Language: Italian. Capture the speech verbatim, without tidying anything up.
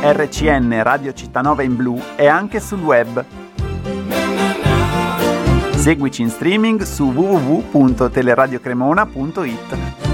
R C N Radio Cittanova in blu e anche sul web. Seguici in streaming su w w w punto teleradiocremona punto it.